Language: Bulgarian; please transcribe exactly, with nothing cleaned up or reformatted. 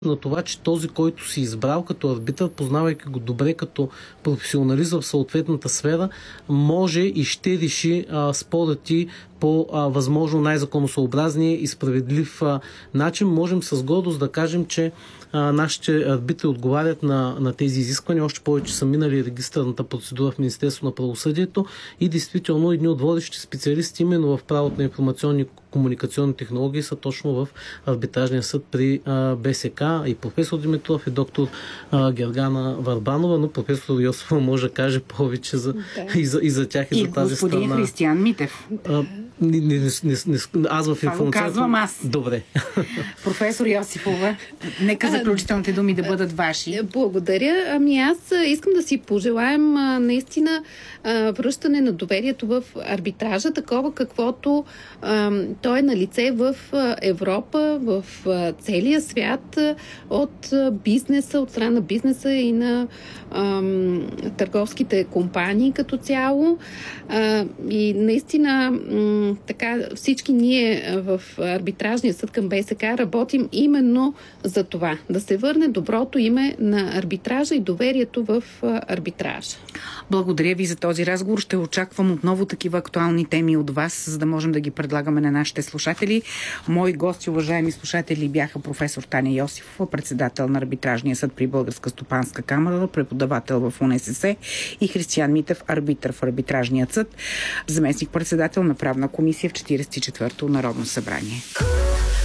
на това, че този, който си избрал като арбитър, познавайки го добре като професионалист в съответната сфера, може и ще реши а, спора ти по а, възможно най-законосъобразния и справедлив а, начин. Можем с гордост да кажем, че а, нашите арбитри отговарят на, на тези изисквания, още повече са минали регистърната процедура в Министерството на правосъдието и действително едни от водещи специалисти именно в правото на информационни комуникационни технологии са точно в арбитражния съд при а, БСК, и професор Димитров, и доктор а, Гергана Върбанова, но професор Йосифова може да каже повече за, да. и, за, и за тях и, и за тази страна. И господин Християн Митев. А, не, не, не, не, не, аз в информацията... Това го казвам аз. Добре. Професор Йосифова, нека заключителните думи да бъдат ваши. Благодаря. Ами аз искам да си пожелаем а, наистина а, връщане на доверието в арбитража, такова каквото а, той е на лице в Европа, в целия свят, от бизнеса, от страна на бизнеса и на ам, търговските компании като цяло. А, и наистина м, така всички ние в арбитражния съд към БСК работим именно за това. Да се върне доброто име на арбитража и доверието в арбитража. Благодаря ви за този разговор. Ще очаквам отново такива актуални теми от вас, за да можем да ги предлагаме на нашите слушатели. Мои гости, уважаеми слушатели, бяха професор Таня Йосифова, председател на Арбитражния съд при Българска стопанска камара, преподавател в УНСС, и Християн Митев, арбитър в Арбитражния съд, заместник-председател на правна комисия в четиридесет и четвърто Народно събрание.